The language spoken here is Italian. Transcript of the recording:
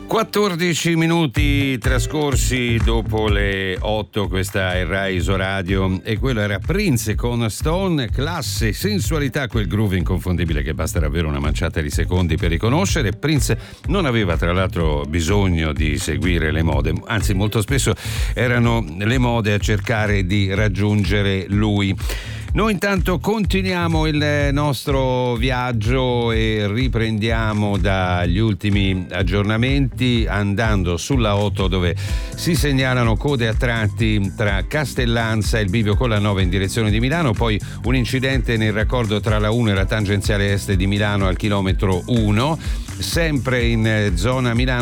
14 minuti trascorsi dopo le 8, questa è Rai Isoradio e quello era Prince con Stone, classe, sensualità, quel groove inconfondibile che basta davvero una manciata di secondi per riconoscere. Prince non aveva tra l'altro bisogno di seguire le mode, anzi molto spesso erano le mode a cercare di raggiungere lui. Noi intanto continuiamo il nostro viaggio e riprendiamo dagli ultimi aggiornamenti andando sulla 8, dove si segnalano code a tratti tra Castellanza e il bivio con la 9 in direzione di Milano, poi un incidente nel raccordo tra la 1 e la tangenziale est di Milano al chilometro 1, sempre in zona Milano